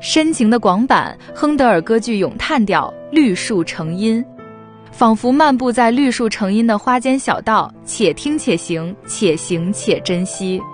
深情的广板，亨德尔歌剧咏叹调，绿树成荫，仿佛漫步在绿树成荫的花间小道，且听且行，且行且珍惜。